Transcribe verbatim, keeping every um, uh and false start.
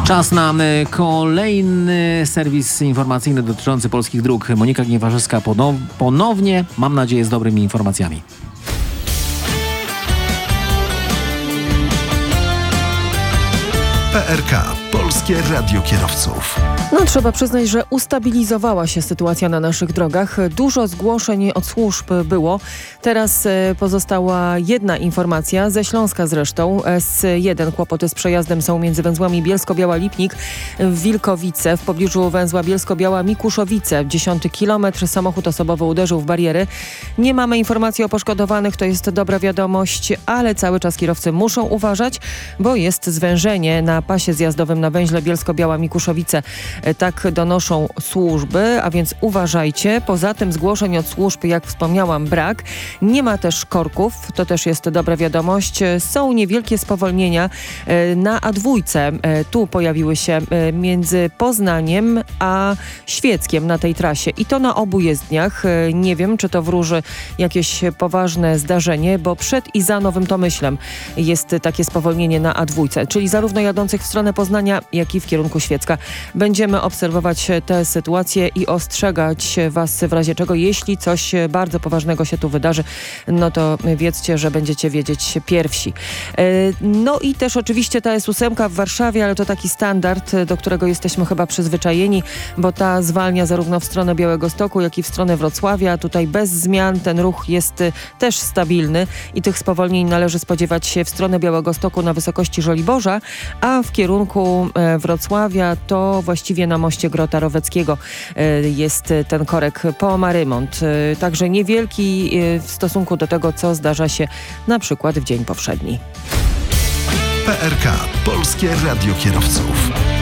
Czas na kolejny serwis informacyjny dotyczący polskich dróg. Monika Gniewarzewska ponownie, mam nadzieję, z dobrymi informacjami. P R K. Polskie Radio Kierowców. No trzeba przyznać, że ustabilizowała się sytuacja na naszych drogach. Dużo zgłoszeń od służb było. Teraz pozostała jedna informacja, ze Śląska zresztą. S jeden. Kłopoty z przejazdem są między węzłami Bielsko-Biała-Lipnik, Wilkowice, w pobliżu węzła Bielsko-Biała-Mikuszowice. Dziesiąty kilometr, samochód osobowy uderzył w bariery. Nie mamy informacji o poszkodowanych, to jest dobra wiadomość, ale cały czas kierowcy muszą uważać, bo jest zwężenie na pasie zjazdowym na węźle Bielsko-Biała-Mikuszowice. Tak donoszą służby, a więc uważajcie. Poza tym zgłoszeń od służb, jak wspomniałam, brak. Nie ma też korków, to też jest dobra wiadomość. Są niewielkie spowolnienia na A dwa. Tu pojawiły się między Poznaniem a Świeckiem na tej trasie i to na obu jezdniach. Nie wiem, czy to wróży jakieś poważne zdarzenie, bo przed i za Nowym Tomyślem jest takie spowolnienie na A dwa, czyli zarówno jadących w stronę Poznania, jak i w kierunku Świecka. Będziemy obserwować tę sytuację i ostrzegać Was w razie czego, jeśli coś bardzo poważnego się tu wydarzy, no to wiedzcie, że będziecie wiedzieć pierwsi. No i też oczywiście ta S osiem w Warszawie, ale to taki standard, do którego jesteśmy chyba przyzwyczajeni, bo ta zwalnia zarówno w stronę Białegostoku, jak i w stronę Wrocławia. Tutaj bez zmian ten ruch jest też stabilny i tych spowolnień należy spodziewać się w stronę Białegostoku na wysokości Żoliborza, a w kierunku Wrocławia to właściwie na moście Grota Roweckiego jest ten korek po Marymont. Także niewielki w stosunku do tego, co zdarza się na przykład w dzień powszedni. P R K. Polskie Radio Kierowców.